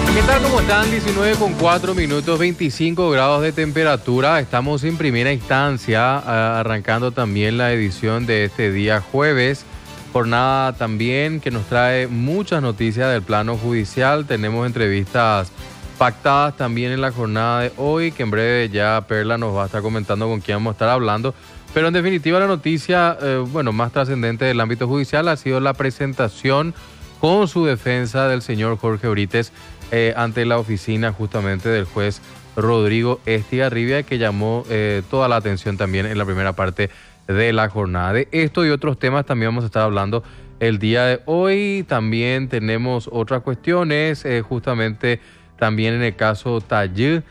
¿Qué tal? ¿Cómo están? 19:04, 25 grados de temperatura. Estamos en primera instancia, arrancando también la edición de este día jueves. Jornada también que nos trae muchas noticias del plano judicial. Tenemos entrevistas pactadas también en la jornada de hoy, que en breve ya Perla nos va a estar comentando con quién vamos a estar hablando. Pero en definitiva la noticia, más trascendente del ámbito judicial ha sido la presentación con su defensa del señor Jorge Brites ante la oficina justamente del juez Rodrigo Estigarribia, que llamó toda la atención también en la primera parte de la jornada. De esto y otros temas también vamos a estar hablando el día de hoy. También tenemos otras cuestiones, justamente también en el caso Tallí,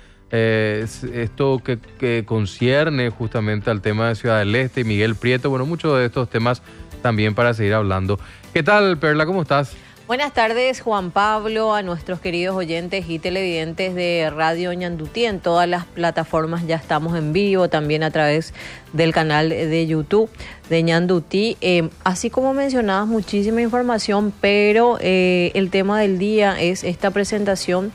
esto que concierne justamente al tema de Ciudad del Este y Miguel Prieto. Bueno, muchos de estos temas también para seguir hablando. ¿Qué tal, Perla? ¿Cómo estás? Buenas tardes, Juan Pablo, a nuestros queridos oyentes y televidentes de Radio Ñandutí. En todas las plataformas ya estamos en vivo, también a través del canal de YouTube de Ñandutí. Así como mencionabas, muchísima información, pero el tema del día es esta presentación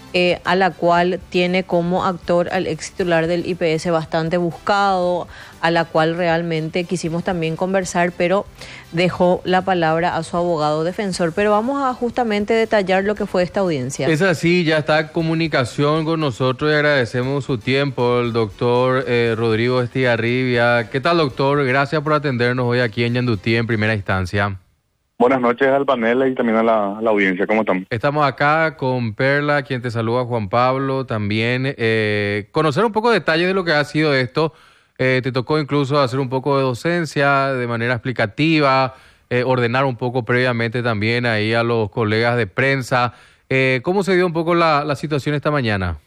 a la cual tiene como actor al ex titular del IPS bastante buscado, a la cual realmente quisimos también conversar, pero dejó la palabra a su abogado defensor. Pero vamos a justamente detallar lo que fue esta audiencia. Es así, ya está en comunicación con nosotros y agradecemos su tiempo, el doctor Rodrigo Estigarribia. ¿Qué tal, doctor? Gracias por atendernos hoy aquí en Ñandutí en primera instancia. Buenas noches al panel y también a la audiencia. ¿Cómo están? Estamos acá con Perla, quien te saluda, Juan Pablo. También conocer un poco de detalles de lo que ha sido esto. Te tocó incluso hacer un poco de docencia de manera explicativa, ordenar un poco previamente también ahí a los colegas de prensa. ¿Cómo se dio un poco la situación esta mañana?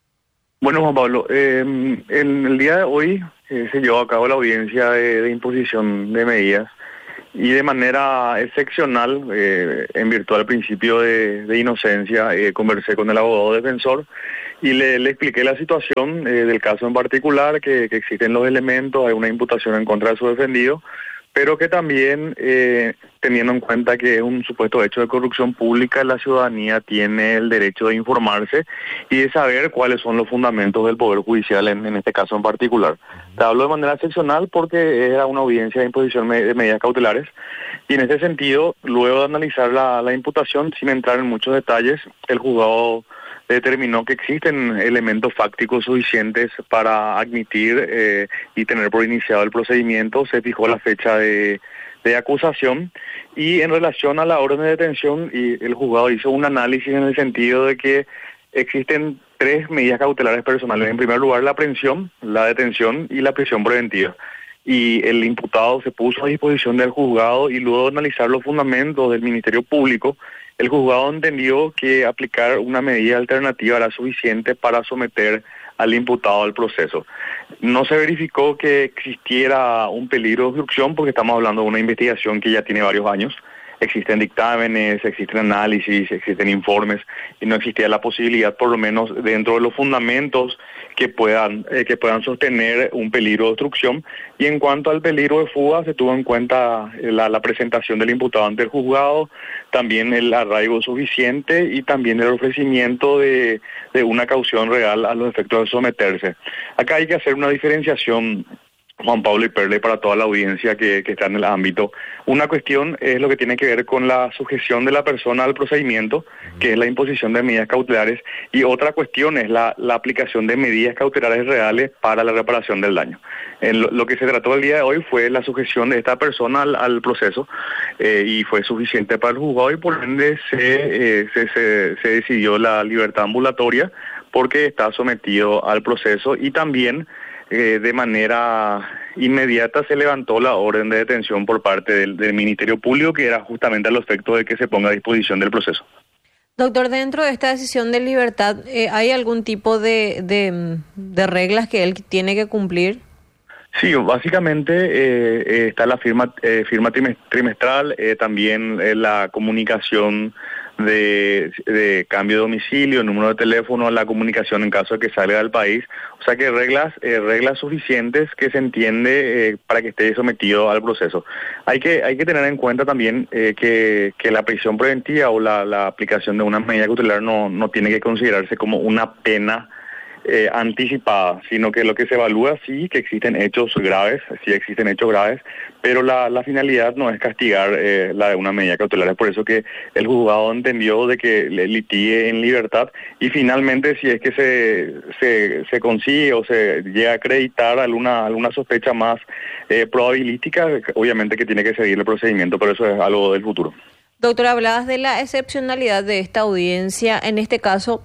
Bueno, Juan Pablo, en el día de hoy se llevó a cabo la audiencia de imposición de medidas. Y de manera excepcional, en virtud del principio de inocencia, conversé con el abogado defensor y le expliqué la situación del caso en particular, que existen los elementos, hay una imputación en contra de su defendido, pero que también, teniendo en cuenta que es un supuesto hecho de corrupción pública, la ciudadanía tiene el derecho de informarse y de saber cuáles son los fundamentos del Poder Judicial en este caso en particular. Te hablo de manera excepcional porque era una audiencia de imposición de medidas cautelares y en este sentido, luego de analizar la imputación, sin entrar en muchos detalles, el juzgado determinó que existen elementos fácticos suficientes para admitir y tener por iniciado el procedimiento. Se fijó la fecha de acusación y en relación a la orden de detención, y el juzgado hizo un análisis en el sentido de que existen tres medidas cautelares personales. En primer lugar, la aprehensión, la detención y la prisión preventiva. Y el imputado se puso a disposición del juzgado y luego de analizar los fundamentos del Ministerio Público, el juzgado entendió que aplicar una medida alternativa era suficiente para someter al imputado al proceso. No se verificó que existiera un peligro de obstrucción porque estamos hablando de una investigación que ya tiene varios años. Existen dictámenes, existen análisis, existen informes y no existía la posibilidad, por lo menos dentro de los fundamentos, que puedan sostener un peligro de obstrucción. Y en cuanto al peligro de fuga, se tuvo en cuenta la presentación del imputado ante el juzgado, también el arraigo suficiente y también el ofrecimiento de una caución real a los efectos de someterse. Acá hay que hacer una diferenciación, Juan Pablo y Perle, para toda la audiencia que está en el ámbito. Una cuestión es lo que tiene que ver con la sujeción de la persona al procedimiento, que es la imposición de medidas cautelares, y otra cuestión es la aplicación de medidas cautelares reales para la reparación del daño. Lo que se trató el día de hoy fue la sujeción de esta persona al proceso y fue suficiente para el juzgado y por ende se decidió la libertad ambulatoria porque está sometido al proceso y también de manera inmediata se levantó la orden de detención por parte del Ministerio Público, que era justamente al efecto de que se ponga a disposición del proceso. Doctor, dentro de esta decisión de libertad, ¿hay algún tipo de reglas que él tiene que cumplir? Sí, básicamente está la firma trimestral, también la comunicación de cambio de domicilio, número de teléfono, la comunicación en caso de que salga del país. O sea que reglas suficientes que se entiende para que esté sometido al proceso. Hay que tener en cuenta también que la prisión preventiva o la aplicación de una medida cautelar no tiene que considerarse como una pena anticipada, sino que lo que se evalúa sí que existen hechos graves, pero la finalidad no es castigar la de una medida cautelar. Es por eso que el juzgado entendió de que le litigue en libertad y finalmente si es que se consigue o se llega a acreditar alguna sospecha más probabilística, obviamente que tiene que seguir el procedimiento, pero eso es algo del futuro. Doctor, hablabas de la excepcionalidad de esta audiencia. En este caso,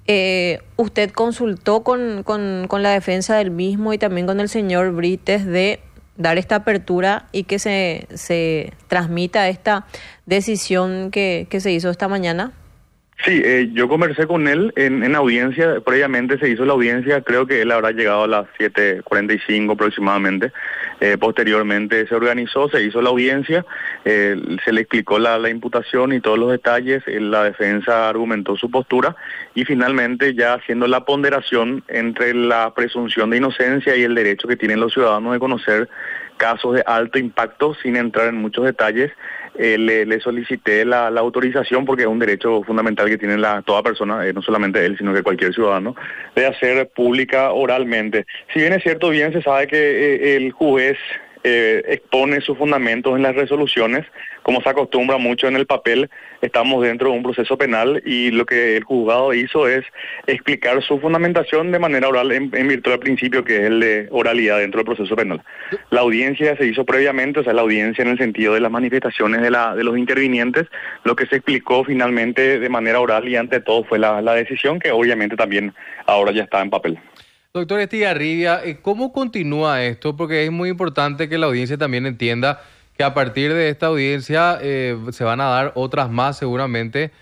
¿usted consultó con la defensa del mismo y también con el señor Brites de dar esta apertura y que se transmita esta decisión que se hizo esta mañana? Sí, yo conversé con él en audiencia, previamente se hizo la audiencia, creo que él habrá llegado a las 7:45 aproximadamente, posteriormente se organizó, se hizo la audiencia, se le explicó la imputación y todos los detalles, la defensa argumentó su postura y finalmente ya haciendo la ponderación entre la presunción de inocencia y el derecho que tienen los ciudadanos de conocer casos de alto impacto, sin entrar en muchos detalles, le solicité la autorización, porque es un derecho fundamental que tiene toda persona, no solamente él, sino que cualquier ciudadano, de hacer pública oralmente. Si bien es cierto, bien se sabe que el juez expone sus fundamentos en las resoluciones, como se acostumbra mucho en el papel, estamos dentro de un proceso penal y lo que el juzgado hizo es explicar su fundamentación de manera oral en virtud del principio que es el de oralidad dentro del proceso penal. La audiencia se hizo previamente, o sea, la audiencia en el sentido de las manifestaciones de los intervinientes, lo que se explicó finalmente de manera oral y ante todo fue la decisión que obviamente también ahora ya está en papel. Doctor Estigarribia, ¿cómo continúa esto? Porque es muy importante que la audiencia también entienda que a partir de esta audiencia se van a dar otras más seguramente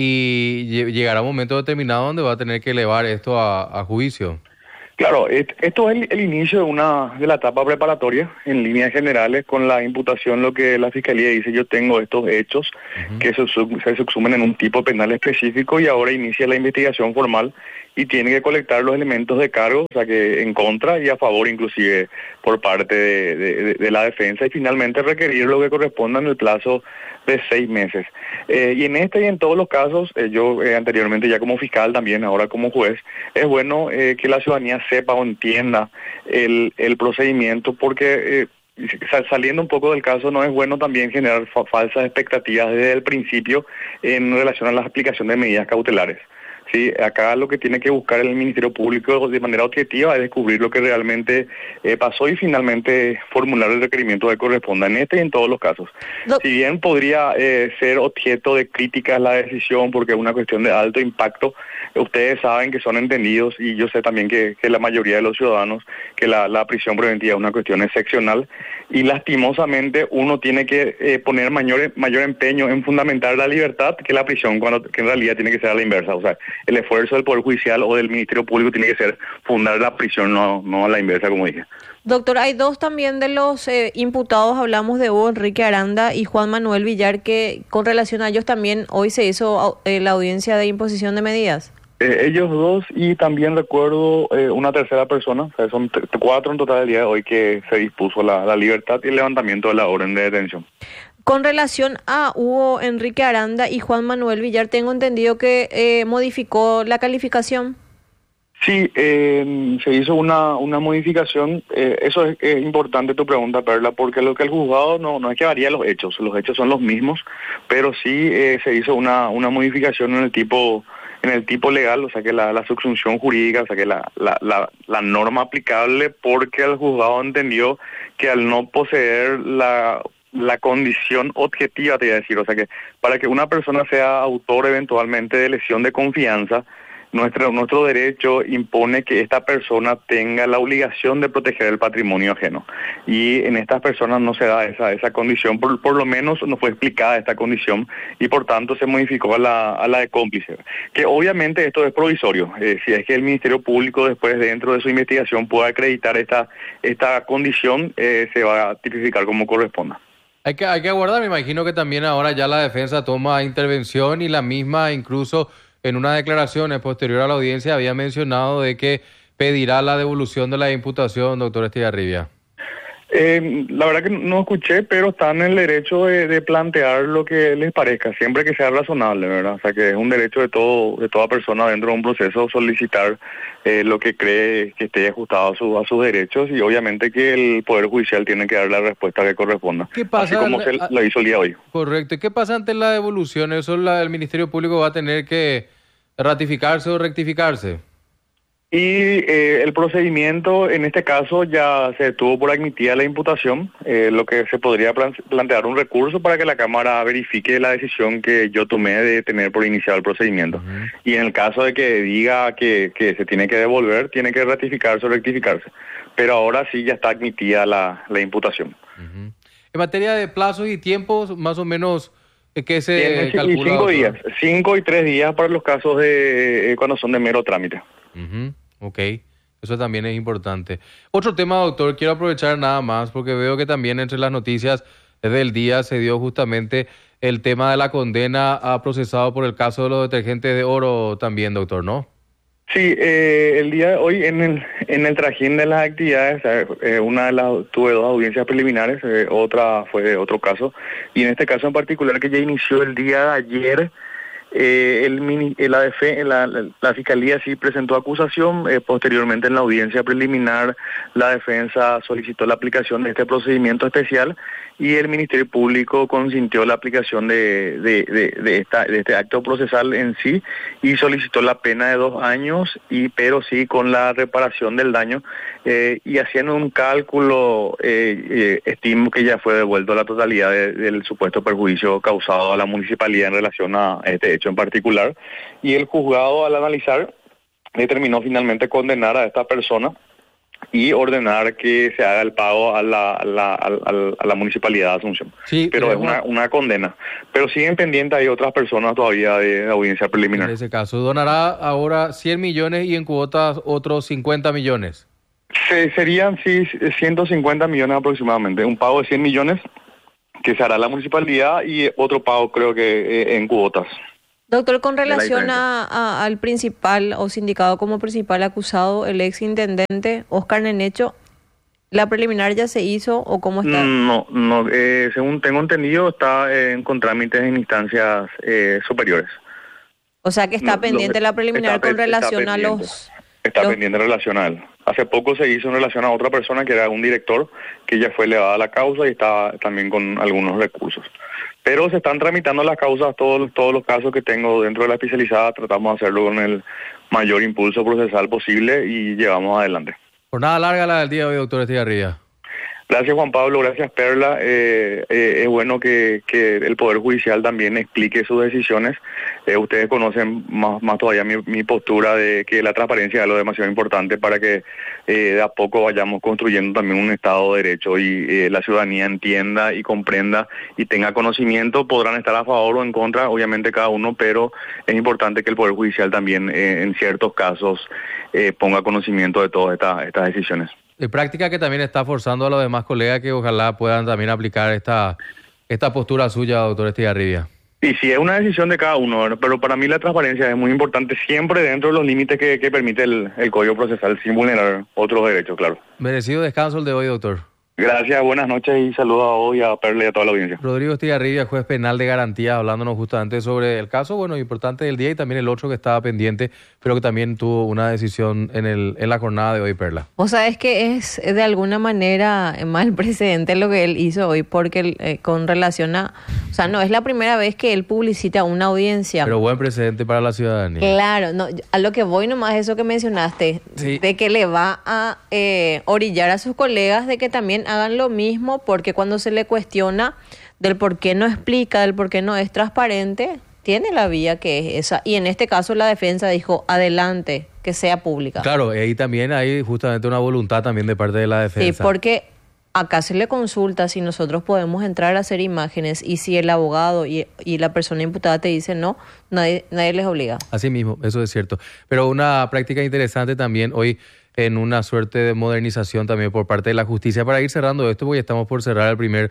y llegará un momento determinado donde va a tener que elevar esto a juicio. Claro, esto es el inicio de la etapa preparatoria, en líneas generales, con la imputación, lo que la Fiscalía dice, yo tengo estos hechos que se subsumen en un tipo penal específico y ahora inicia la investigación formal y tiene que colectar los elementos de cargo, o sea que en contra y a favor inclusive por parte de la defensa y finalmente requerir lo que corresponda en el plazo de 6 meses. Y en este y en todos los casos, yo anteriormente ya como fiscal también, ahora como juez, es bueno que la ciudadanía sepa o entienda el procedimiento porque saliendo un poco del caso no es bueno también generar falsas expectativas desde el principio en relación a la aplicación de medidas cautelares. Sí, acá lo que tiene que buscar el Ministerio Público de manera objetiva es descubrir lo que realmente pasó y finalmente formular el requerimiento que corresponda en este y en todos los casos. Si bien podría ser objeto de críticas la decisión porque es una cuestión de alto impacto, ustedes saben que son entendidos y yo sé también que la mayoría de los ciudadanos que la prisión preventiva es una cuestión excepcional y lastimosamente uno tiene que poner mayor empeño en fundamentar la libertad que la prisión, que en realidad tiene que ser a la inversa. O sea, el esfuerzo del Poder Judicial o del Ministerio Público tiene que ser fundar la prisión, no a la inversa, como dije. Doctor, hay dos también de los imputados, hablamos de Hugo Enrique Aranda y Juan Manuel Villar, que con relación a ellos también hoy se hizo la audiencia de imposición de medidas. Ellos dos y también recuerdo una tercera persona, o sea, son 4 en total el día de hoy que se dispuso la libertad y el levantamiento de la orden de detención. Con relación a Hugo Enrique Aranda y Juan Manuel Villar, tengo entendido que modificó la calificación. Sí, se hizo una modificación. Eso es importante tu pregunta, Perla, porque lo que el juzgado no es que varía los hechos son los mismos, pero sí se hizo una modificación en el tipo legal, o sea que la subsunción jurídica, o sea que la norma aplicable, porque el juzgado entendió que al no poseer la condición objetiva, te iba a decir, o sea que para que una persona sea autor eventualmente de lesión de confianza, nuestro derecho impone que esta persona tenga la obligación de proteger el patrimonio ajeno. Y en estas personas no se da esa condición, por lo menos no fue explicada esta condición y por tanto se modificó a la de cómplice. Que obviamente esto es provisorio. Si es que el Ministerio Público después dentro de su investigación pueda acreditar esta condición, se va a tipificar como corresponda. Hay que aguardar, me imagino que también ahora ya la defensa toma intervención y la misma incluso en una declaración posterior a la audiencia había mencionado de que pedirá la devolución de la imputación, doctor Estigarribia. La verdad que no escuché, pero están en el derecho de plantear lo que les parezca, siempre que sea razonable, ¿verdad? O sea, que es un derecho de toda persona dentro de un proceso solicitar lo que cree que esté ajustado a sus derechos, y obviamente que el Poder Judicial tiene que dar la respuesta que corresponda. ¿Qué pasa? Así como se lo hizo el día de hoy. Correcto. ¿Qué pasa ante la devolución? ¿Eso el Ministerio Público va a tener que ratificarse o rectificarse? Y el procedimiento en este caso ya se tuvo por admitida la imputación, lo que se podría plantear un recurso para que la Cámara verifique la decisión que yo tomé de tener por iniciado el procedimiento. Uh-huh. Y en el caso de que diga que se tiene que devolver, tiene que ratificarse o rectificarse. Pero ahora sí ya está admitida la imputación. Uh-huh. En materia de plazos y tiempos, más o menos, ¿qué se calcula? 5 días, 5 y 3 días para los casos de cuando son de mero trámite. Uh-huh. Ok, eso también es importante. Otro tema, doctor, quiero aprovechar nada más porque veo que también entre las noticias del día se dio justamente el tema de la condena a procesado por el caso de los detergentes de oro también, doctor, ¿no? Sí, el día de hoy en el trajín de las actividades, tuve 2 audiencias preliminares, otra fue de otro caso, y en este caso en particular que ya inició el día de ayer, la Fiscalía sí presentó acusación, posteriormente en la audiencia preliminar la defensa solicitó la aplicación de este procedimiento especial y el Ministerio Público consintió la aplicación de este acto procesal en sí y solicitó la pena de 2 años, pero sí con la reparación del daño, y haciendo un cálculo, estimo que ya fue devuelto la totalidad del supuesto perjuicio causado a la municipalidad en relación a este hecho en particular, y el juzgado al analizar determinó finalmente condenar a esta persona y ordenar que se haga el pago a la municipalidad de Asunción. Sí, pero es una condena. Pero siguen pendientes, hay otras personas todavía de audiencia preliminar. En ese caso, donará ahora 100 millones y en cuotas otros 50 millones. Serían, sí, 150 millones aproximadamente. Un pago de 100 millones que se hará la municipalidad y otro pago creo que en cuotas. Doctor, con relación al principal o sindicado como principal acusado, el ex intendente Oscar Nenecho, ¿la preliminar ya se hizo o cómo está? No, según tengo entendido está con trámites en instancias superiores. O sea que está pendiente la preliminar con relación a los... Está pendiente en relación a él. Hace poco se hizo en relación a otra persona que era un director que ya fue elevada a la causa y está también con algunos recursos. Pero se están tramitando las causas, todos los casos que tengo dentro de la especializada, tratamos de hacerlo con el mayor impulso procesal posible y llevamos adelante. Jornada larga la del día de hoy, doctor Estigarribia. Gracias, Juan Pablo, gracias, Perla. Es bueno que el Poder Judicial también explique sus decisiones. Ustedes conocen más todavía mi postura de que la transparencia es algo demasiado importante para que de a poco vayamos construyendo también un Estado de Derecho y la ciudadanía entienda y comprenda y tenga conocimiento. Podrán estar a favor o en contra, obviamente cada uno, pero es importante que el Poder Judicial también en ciertos casos ponga conocimiento de todas estas decisiones. De práctica que también está forzando a los demás colegas que ojalá puedan también aplicar esta postura suya, doctor Estigarribia. Y sí, es una decisión de cada uno, ¿verdad? Pero para mí la transparencia es muy importante siempre dentro de los límites que permite el Código Procesal sin vulnerar otros derechos, claro. Merecido descanso el de hoy, doctor. Gracias, buenas noches y saludos a vos y a Perla y a toda la audiencia. Rodrigo Estigarribia, juez penal de garantía, hablándonos justamente sobre el caso, bueno, importante del día y también el otro que estaba pendiente, pero que también tuvo una decisión en la jornada de hoy, Perla. O sea, es que es de alguna manera mal precedente lo que él hizo hoy, porque con relación a... O sea, no es la primera vez que él publicita una audiencia. Pero buen precedente para la ciudadanía. Claro, no, a lo que voy nomás eso que mencionaste, sí, de que le va a orillar a sus colegas de que también hagan lo mismo, porque cuando se le cuestiona del por qué no explica, del por qué no es transparente, tiene la vía que es esa. Y en este caso la defensa dijo, adelante, que sea pública. Claro, ahí también hay justamente una voluntad también de parte de la defensa. Sí, porque acá se le consulta si nosotros podemos entrar a hacer imágenes y si el abogado y la persona imputada te dice no, nadie les obliga. Así mismo, eso es cierto. Pero una práctica interesante también hoy en una suerte de modernización también por parte de la justicia. Para ir cerrando esto, porque estamos por cerrar el primer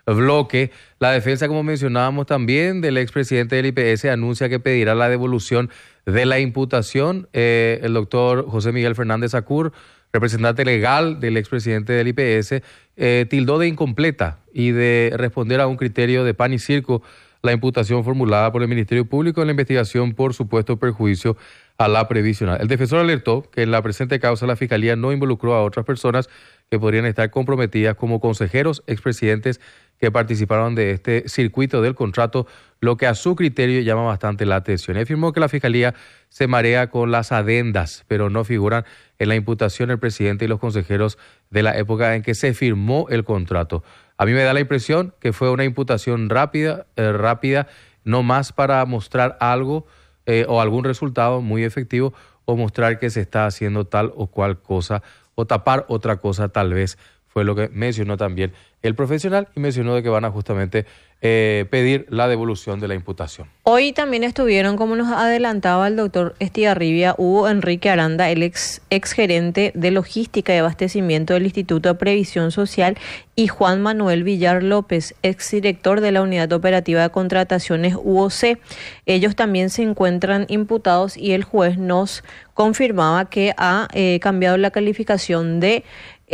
bloque. La defensa, como mencionábamos también, del expresidente del IPS anuncia que pedirá la devolución de la imputación. El doctor José Miguel Fernández Acur, representante legal del expresidente del IPS, tildó de incompleta y de responder a un criterio de pan y circo la imputación formulada por el Ministerio Público en la investigación por supuesto perjuicio a la previsional. El defensor alertó que en la presente causa la Fiscalía no involucró a otras personas que podrían estar comprometidas como consejeros, expresidentes que participaron de este circuito del contrato, lo que a su criterio llama bastante la atención. Afirmó que la Fiscalía se marea con las adendas, pero no figuran en la imputación el presidente y los consejeros de la época en que se firmó el contrato. A mí me da la impresión que fue una imputación rápida, no más para mostrar algo o algún resultado muy efectivo o mostrar que se está haciendo tal o cual cosa o tapar otra cosa, tal vez fue lo que mencionó también el profesional y mencionó de que van a justamente pedir la devolución de la imputación. Hoy también estuvieron, como nos adelantaba el doctor Estigarribia, Hugo Enrique Aranda, el ex gerente de logística y abastecimiento del Instituto de Previsión Social, y Juan Manuel Villar López, ex director de la Unidad Operativa de Contrataciones UOC. Ellos también se encuentran imputados y el juez nos confirmaba que ha cambiado la calificación de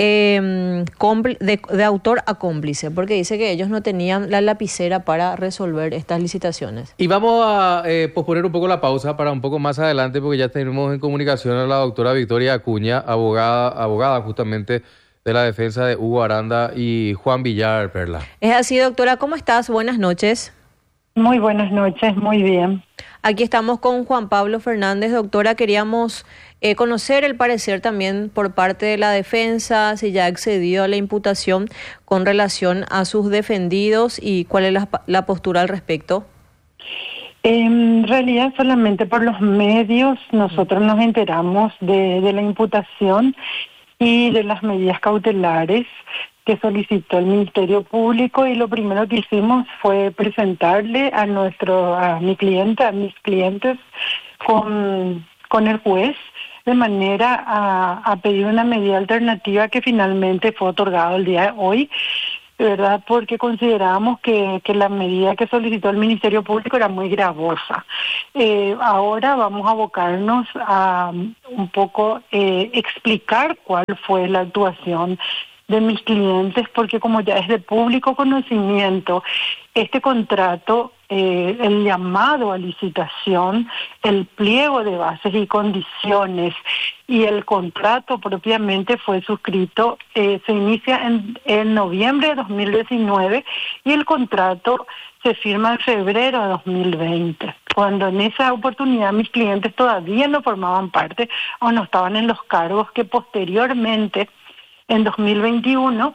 autor a cómplice, porque dice que ellos no tenían la lapicera para resolver estas licitaciones. Y vamos a posponer un poco la pausa para un poco más adelante, porque ya tenemos en comunicación a la doctora Victoria Acuña, abogada justamente de la defensa de Hugo Aranda y Juan Villar, Perla. Es así, doctora, ¿cómo estás? Buenas noches. Muy buenas noches, muy bien. Aquí estamos con Juan Pablo Fernández. Doctora, queríamos conocer el parecer también por parte de la defensa, si ya accedió a la imputación con relación a sus defendidos y cuál es la postura al respecto. En realidad solamente por los medios nosotros nos enteramos de la imputación y de las medidas cautelares que solicitó el Ministerio Público, y lo primero que hicimos fue presentarle a mis clientes con el juez, de manera a pedir una medida alternativa que finalmente fue otorgada el día de hoy, ¿verdad? Porque considerábamos que la medida que solicitó el Ministerio Público era muy gravosa. Ahora vamos a abocarnos a un poco explicar cuál fue la actuación de mis clientes, porque como ya es de público conocimiento, este contrato, el llamado a licitación, el pliego de bases y condiciones y el contrato propiamente fue suscrito, se inicia en noviembre de 2019 y el contrato se firma en febrero de 2020, cuando en esa oportunidad mis clientes todavía no formaban parte o no estaban en los cargos que posteriormente, en 2021,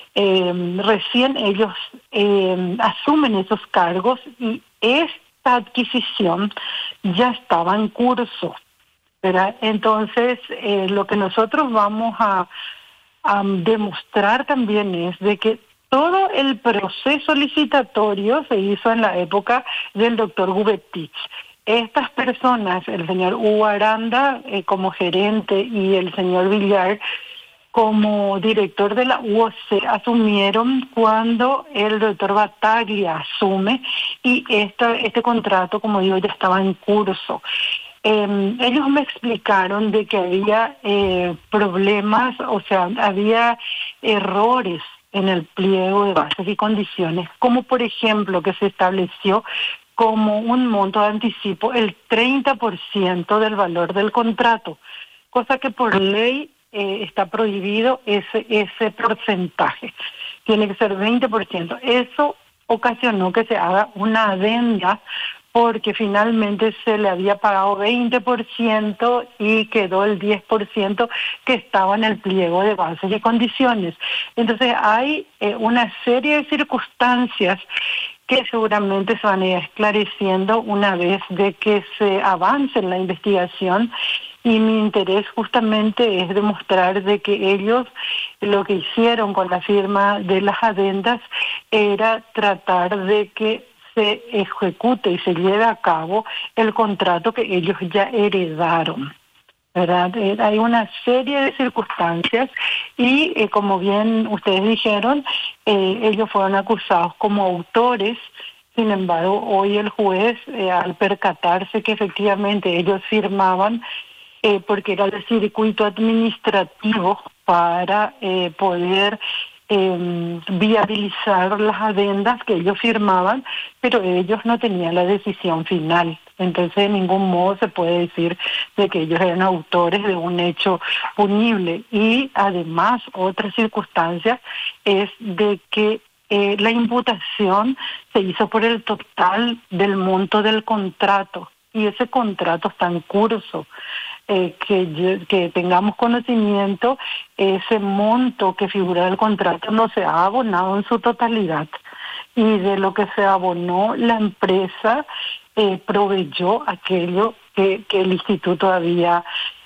recién ellos asumen esos cargos y esta adquisición ya estaba en curso, ¿verdad? Entonces, lo que nosotros vamos a demostrar también es de que todo el proceso licitatorio se hizo en la época del doctor Gubetich. Estas personas, el señor Hugo Aranda como gerente y el señor Villar como director de la UOC, asumieron cuando el doctor Bataglia asume, y este contrato, como digo, ya estaba en curso. Ellos me explicaron de que había problemas, o sea, había errores en el pliego de bases y condiciones, como por ejemplo que se estableció como un monto de anticipo el 30% del valor del contrato, cosa que por ley está prohibido ese porcentaje, tiene que ser 20%. Eso ocasionó que se haga una adenda, porque finalmente se le había pagado 20% y quedó el 10% que estaba en el pliego de bases y condiciones. Entonces hay una serie de circunstancias que seguramente se van a ir esclareciendo una vez de que se avance en la investigación, y mi interés justamente es demostrar de que ellos lo que hicieron con la firma de las adendas era tratar de que se ejecute y se lleve a cabo el contrato que ellos ya heredaron. ¿verdad? Hay una serie de circunstancias y, como bien ustedes dijeron, ellos fueron acusados como autores. Sin embargo, hoy el juez, al percatarse que efectivamente ellos firmaban, porque era el circuito administrativo para poder viabilizar las adendas que ellos firmaban, pero ellos no tenían la decisión final. Entonces, de ningún modo se puede decir de que ellos eran autores de un hecho punible. Y además, otra circunstancia es de que la imputación se hizo por el total del monto del contrato y ese contrato está en curso. Que tengamos conocimiento, ese monto que figura del contrato no se ha abonado en su totalidad y de lo que se abonó la empresa proveyó aquello que el instituto había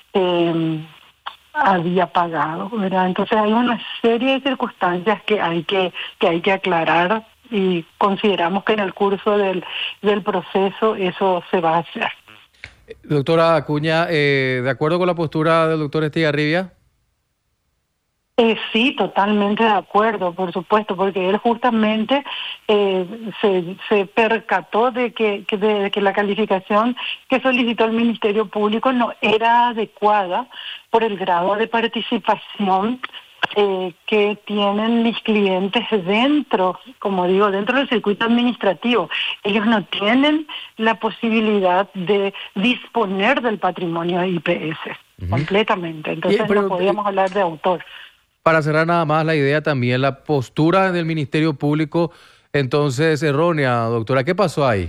pagado, ¿verdad? Entonces hay una serie de circunstancias que hay que aclarar y consideramos que en el curso del proceso eso se va a hacer. Doctora Acuña, ¿de acuerdo con la postura del doctor Estigarribia? Sí, totalmente de acuerdo, por supuesto, porque él justamente se percató de que la calificación que solicitó el Ministerio Público no era adecuada por el grado de participación que tienen mis clientes dentro, como digo, dentro del circuito administrativo. Ellos no tienen la posibilidad de disponer del patrimonio de IPS completamente, entonces no podíamos hablar de autor. Para cerrar nada más la idea también, la postura del Ministerio Público, entonces errónea, doctora, ¿qué pasó ahí?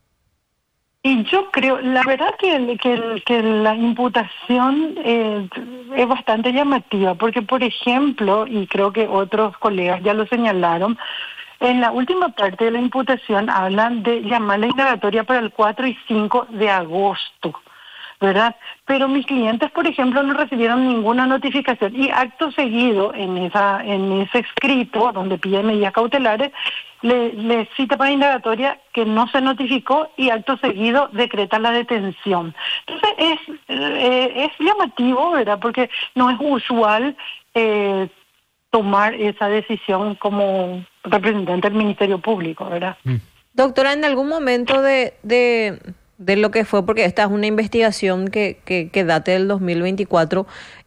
Y yo creo, la verdad que la imputación es bastante llamativa, porque por ejemplo, y creo que otros colegas ya lo señalaron, en la última parte de la imputación hablan de llamar la indagatoria para el 4 y 5 de agosto, ¿verdad? Pero mis clientes, por ejemplo, no recibieron ninguna notificación y acto seguido en ese escrito donde piden medidas cautelares, le cita para indagatoria que no se notificó y acto seguido decreta la detención. Entonces es llamativo, ¿verdad? Porque no es usual tomar esa decisión como representante del Ministerio Público, ¿verdad? Doctora, en algún momento de lo que fue, porque esta es una investigación que date del 2024,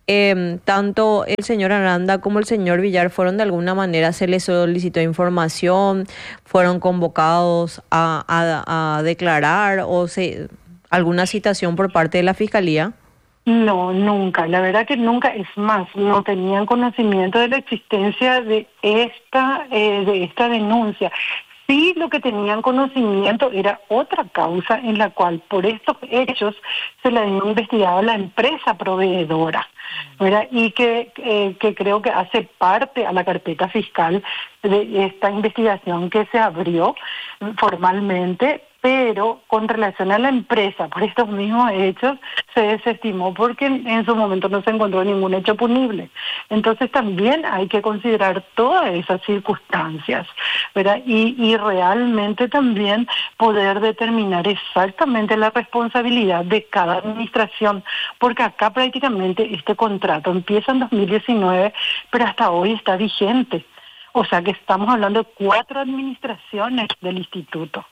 tanto el señor Aranda como el señor Villar fueron de alguna manera, se les solicitó información, fueron convocados a declarar o alguna citación por parte de la Fiscalía. No, nunca, la verdad que nunca, es más, no tenían conocimiento de la existencia de esta denuncia. Sí, lo que tenían conocimiento era otra causa en la cual por estos hechos se le había investigado a la empresa proveedora, ¿verdad? Y que creo que hace parte a la carpeta fiscal de esta investigación que se abrió formalmente, pero con relación a la empresa, por estos mismos hechos, se desestimó porque en su momento no se encontró ningún hecho punible. Entonces también hay que considerar todas esas circunstancias, ¿verdad? Y realmente también poder determinar exactamente la responsabilidad de cada administración, porque acá prácticamente este contrato empieza en 2019, pero hasta hoy está vigente. O sea que estamos hablando de 4 administraciones del instituto.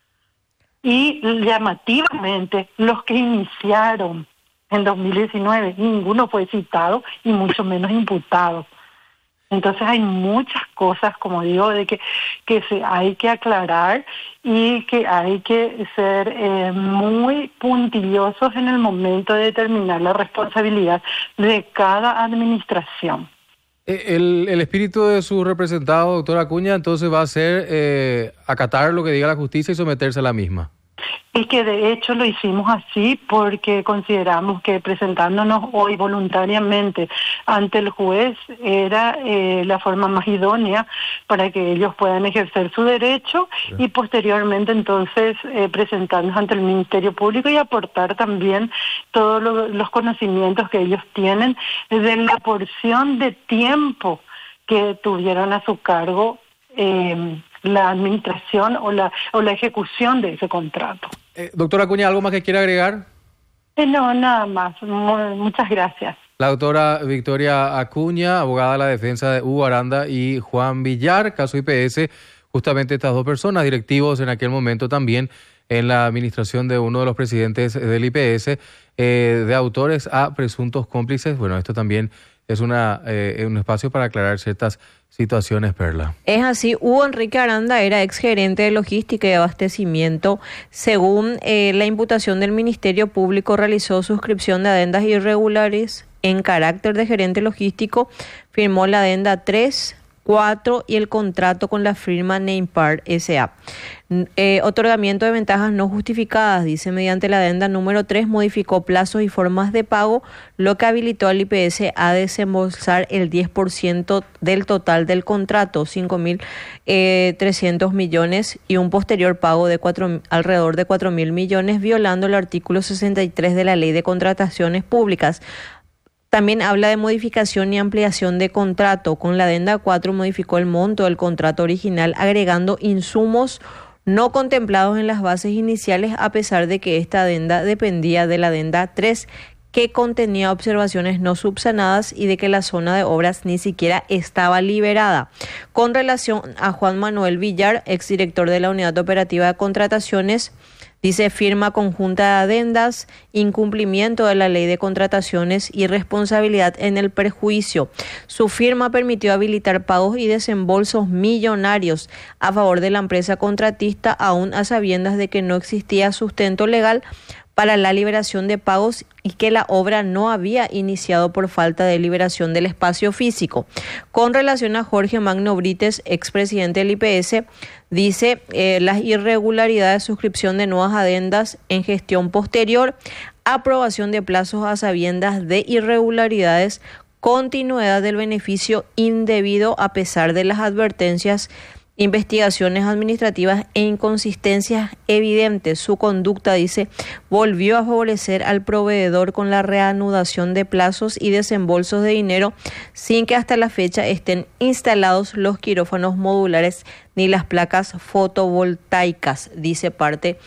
Y llamativamente, los que iniciaron en 2019, ninguno fue citado y mucho menos imputado. Entonces hay muchas cosas, como digo, de que hay que aclarar y que hay que ser muy puntillosos en el momento de determinar la responsabilidad de cada administración. El espíritu de su representado, doctora Acuña, entonces va a ser acatar lo que diga la justicia y someterse a la misma. Y que de hecho lo hicimos así porque consideramos que presentándonos hoy voluntariamente ante el juez era la forma más idónea para que ellos puedan ejercer su derecho y posteriormente entonces presentarnos ante el Ministerio Público y aportar también todos los conocimientos que ellos tienen de la porción de tiempo que tuvieron a su cargo la administración o la ejecución de ese contrato. Doctora Acuña, ¿algo más que quiera agregar? No, nada más. Muchas gracias. La doctora Victoria Acuña, abogada de la defensa de Hugo Aranda y Juan Villar, caso IPS, justamente estas dos personas, directivos en aquel momento también en la administración de uno de los presidentes del IPS, de autores a presuntos cómplices. Bueno, esto también es un espacio para aclarar ciertas situaciones, Perla. Es así, Hugo Enrique Aranda era exgerente de logística y abastecimiento. Según la imputación del Ministerio Público, realizó suscripción de adendas irregulares en carácter de gerente logístico, firmó la adenda 3, 4 y el contrato con la firma Neimpar S.A. Otorgamiento de ventajas no justificadas, dice, mediante la adenda número 3 modificó plazos y formas de pago, lo que habilitó al IPS a desembolsar el 10% del total del contrato, 5.300 millones, y un posterior pago de alrededor de 4.000 millones, violando el artículo 63 de la Ley de Contrataciones Públicas. También habla de modificación y ampliación de contrato. Con la adenda 4 modificó el monto del contrato original, agregando insumos no contemplados en las bases iniciales, a pesar de que esta adenda dependía de la adenda 3, que contenía observaciones no subsanadas y de que la zona de obras ni siquiera estaba liberada. Con relación a Juan Manuel Villar, exdirector de la Unidad Operativa de Contrataciones, dice, firma conjunta de adendas, incumplimiento de la Ley de Contrataciones y responsabilidad en el perjuicio. Su firma permitió habilitar pagos y desembolsos millonarios a favor de la empresa contratista, aún a sabiendas de que no existía sustento legal para la liberación de pagos y que la obra no había iniciado por falta de liberación del espacio físico. Con relación a Jorge Magno Brites, expresidente del IPS, dice las irregularidades, suscripción de nuevas adendas en gestión posterior, aprobación de plazos a sabiendas de irregularidades, continuidad del beneficio indebido a pesar de las advertencias, investigaciones administrativas e inconsistencias evidentes. Su conducta, dice, volvió a favorecer al proveedor con la reanudación de plazos y desembolsos de dinero sin que hasta la fecha estén instalados los quirófanos modulares ni las placas fotovoltaicas, dice parte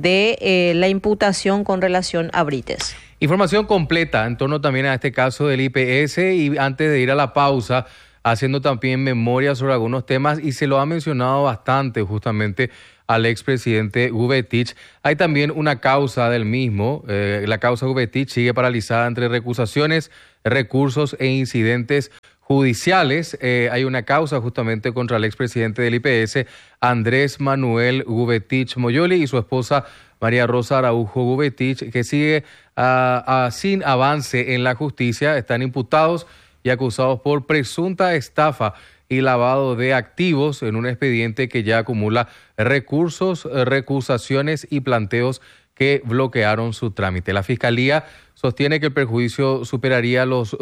de la imputación con relación a Brites. Información completa en torno también a este caso del IPS, y antes de ir a la pausa, haciendo también memoria sobre algunos temas, y se lo ha mencionado bastante justamente al expresidente Gubetich. Hay también una causa del mismo. La causa Gubetich sigue paralizada entre recusaciones, recursos e incidentes judiciales. Hay una causa justamente contra el expresidente del IPS, Andrés Manuel Gubetich Moyoli, y su esposa María Rosa Araujo Gubetich, que sigue sin avance en la justicia. Están imputados y acusados por presunta estafa y lavado de activos en un expediente que ya acumula recursos, recusaciones y planteos que bloquearon su trámite. La Fiscalía sostiene que el perjuicio superaría los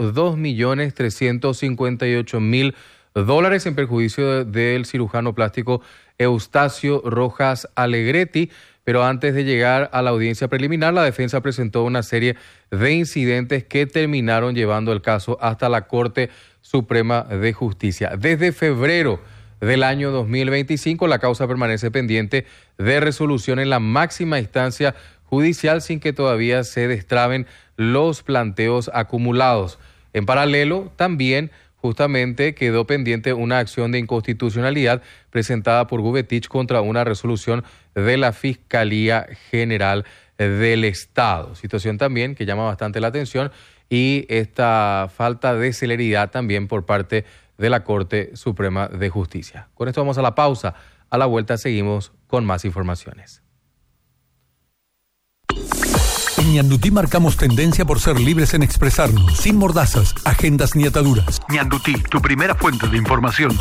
$2.358.000 en perjuicio del cirujano plástico Eustacio Rojas Alegretti. Pero antes de llegar a la audiencia preliminar, la defensa presentó una serie de incidentes que terminaron llevando el caso hasta la Corte Suprema de Justicia. Desde febrero del año 2025, la causa permanece pendiente de resolución en la máxima instancia judicial sin que todavía se destraben los planteos acumulados. En paralelo, también justamente quedó pendiente una acción de inconstitucionalidad presentada por Gubetich contra una resolución de la Fiscalía General del Estado. Situación también que llama bastante la atención, y esta falta de celeridad también por parte de la Corte Suprema de Justicia. Con esto vamos a la pausa. A la vuelta seguimos con más informaciones. En Ñandutí marcamos tendencia por ser libres en expresarnos, sin mordazas, agendas ni ataduras. Ñandutí, tu primera fuente de información.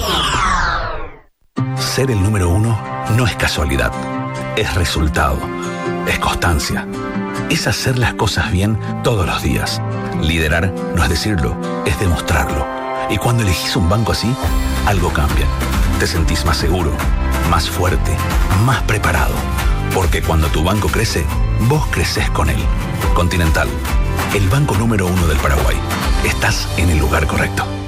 Ser el número uno no es casualidad, es resultado, es constancia, es hacer las cosas bien todos los días. Liderar no es decirlo, es demostrarlo. Y cuando elegís un banco así, algo cambia. Te sentís más seguro, más fuerte, más preparado. Porque cuando tu banco crece, vos creces con él. Continental, el banco número 1 del Paraguay. Estás en el lugar correcto.